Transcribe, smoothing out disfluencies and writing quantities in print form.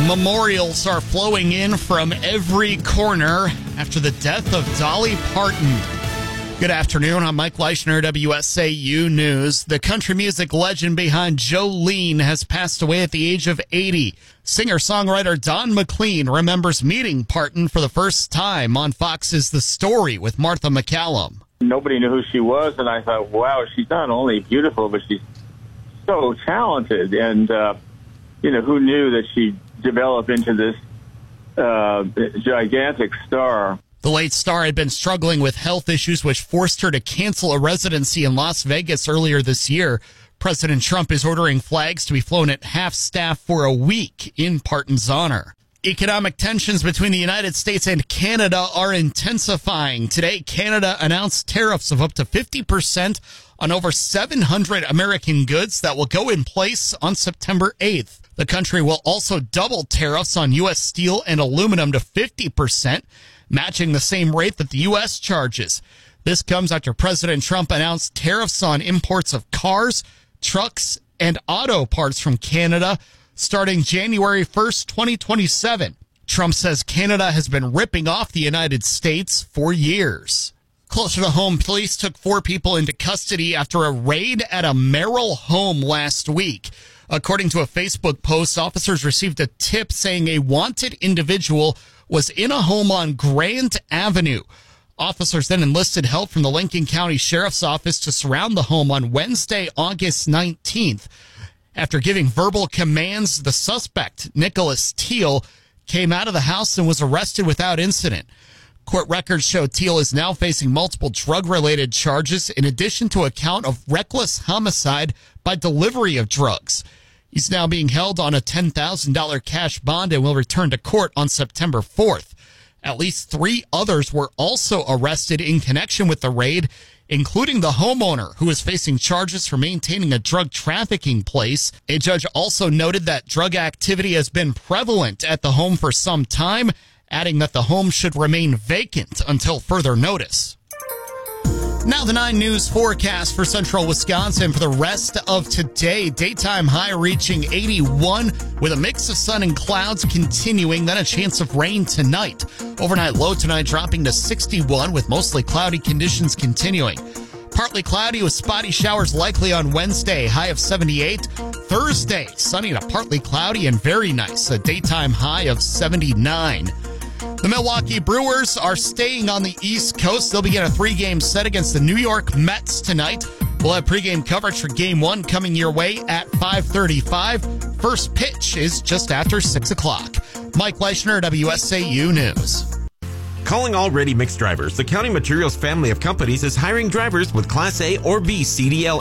Memorials are flowing in from every corner after the death of Dolly Parton. Good afternoon. I'm Mike Leischner, WSAU News. The country music legend behind Jolene has passed away at the age of 80. Singer-songwriter Don McLean remembers meeting Parton for the first time on Fox's The Story with Martha McCallum. Nobody knew who she was, and I thought, wow, she's not only beautiful, but she's so talented. And, who knew that she'd develop into this gigantic star. The late star had been struggling with health issues, which forced her to cancel a residency in Las Vegas earlier this year. President Trump is ordering flags to be flown at half staff for a week in Parton's honor. Economic tensions between the United States and Canada are intensifying. Today, Canada announced tariffs of up to 50% on over 700 American goods that will go in place on September 8th. The country will also double tariffs on U.S. steel and aluminum to 50%, matching the same rate that the U.S. charges. This comes after President Trump announced tariffs on imports of cars, trucks, and auto parts from Canada starting January 1st, 2027. Trump says Canada has been ripping off the United States for years. Closer to home, police took 4 people into custody after a raid at a Merrill home last week. According to a Facebook post, officers received a tip saying a wanted individual was in a home on Grant Avenue. Officers then enlisted help from the Lincoln County Sheriff's Office to surround the home on Wednesday, August 19th. After giving verbal commands, the suspect, Nicholas Teal, came out of the house and was arrested without incident. Court records show Teal is now facing multiple drug-related charges in addition to a count of reckless homicide by delivery of drugs. He's now being held on a $10,000 cash bond and will return to court on September 4th. At least 3 others were also arrested in connection with the raid, including the homeowner, who is facing charges for maintaining a drug trafficking place. A judge also noted that drug activity has been prevalent at the home for some time, adding that the home should remain vacant until further notice. Now the 9 News forecast for central Wisconsin for the rest of today. Daytime high reaching 81 with a mix of sun and clouds continuing, then a chance of rain tonight. Overnight low tonight dropping to 61 with mostly cloudy conditions continuing. Partly cloudy with spotty showers likely on Wednesday, high of 78. Thursday, sunny to partly cloudy and very nice, a daytime high of 79. The Milwaukee Brewers are staying on the East Coast. They'll begin a 3-game set against the New York Mets tonight. We'll have pregame coverage for Game 1 coming your way at 5:35. First pitch is just after 6 o'clock. Mike Leischner, WSAU News. Calling all ready mix drivers, the County Materials family of companies is hiring drivers with Class A or B CDL